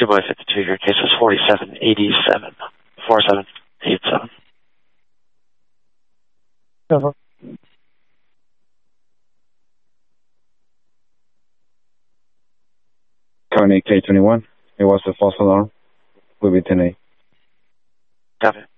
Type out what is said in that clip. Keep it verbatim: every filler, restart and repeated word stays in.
Boy fifty-two, your case is forty-seven eighty-seven. forty-seven eighty-seven. Over. County K twenty-one. It was a false alarm. Will be ten eight. Copy.